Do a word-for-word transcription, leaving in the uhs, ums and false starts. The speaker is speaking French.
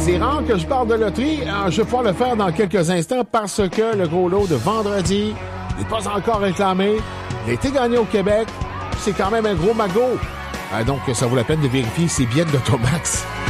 C'est rare que je parle de loterie. Euh, je vais pouvoir le faire dans quelques instants parce que le gros lot de vendredi n'est pas encore réclamé. Il a été gagné au Québec. C'est quand même un gros magot. Euh, donc, ça vaut la peine de vérifier ses billets d'Automax.